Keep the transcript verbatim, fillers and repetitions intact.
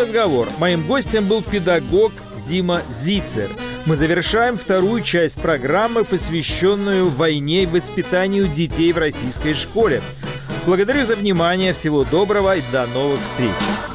разговор. Моим гостем был педагог Дима Зицер. Мы завершаем вторую часть программы, посвященную войне и воспитанию детей в российской школе. Благодарю за внимание, всего доброго и до новых встреч!